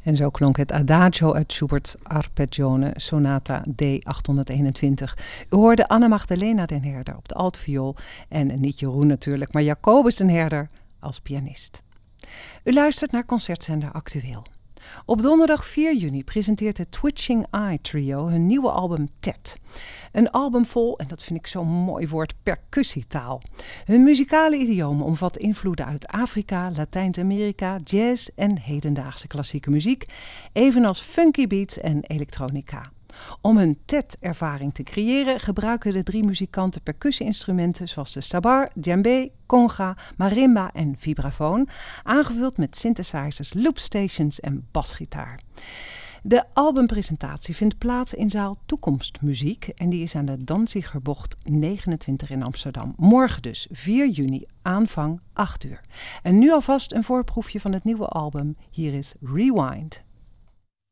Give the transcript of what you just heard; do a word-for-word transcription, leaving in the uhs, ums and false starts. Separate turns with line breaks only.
En zo klonk het Adagio uit Schubert's Arpeggione Sonata D achthonderdeenentwintig. U hoorde Anna Magdalena den Herder op de altviool en niet Jeroen natuurlijk, maar Jacobus den Herder als pianist. U luistert naar Concertzender Actueel. Op donderdag vier juni presenteert het Twitching Eye Trio hun nieuwe album Tet. Een album vol, en dat vind ik zo'n mooi woord, percussietaal. Hun muzikale idioom omvat invloeden uit Afrika, Latijns-Amerika, jazz en hedendaagse klassieke muziek, evenals funky beats en elektronica. Om hun Tet-ervaring te creëren gebruiken de drie muzikanten percussie-instrumenten zoals de sabar, djembe, conga, marimba en vibrafoon, aangevuld met synthesizers, loopstations en basgitaar. De albumpresentatie vindt plaats in zaal Toekomstmuziek en die is aan de Danzigerbocht negenentwintig in Amsterdam. Morgen dus, vier juni, aanvang acht uur. En nu alvast een voorproefje van het nieuwe album. Hier is Rewind.